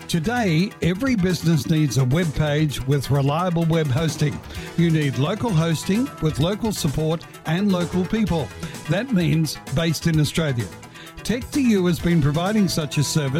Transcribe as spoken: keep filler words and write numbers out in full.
Today, every business needs a web page with reliable web hosting. You need local hosting with local support and local people. That means based in Australia. Tech two U has been providing such a service